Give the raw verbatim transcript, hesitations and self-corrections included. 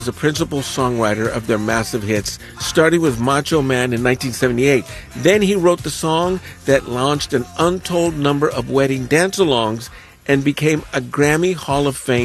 the principal songwriter of their massive hits, starting with Macho Man in nineteen seventy-eight. Then he wrote the song that launched an untold number of wedding dance-alongs and became a Grammy Hall of Fame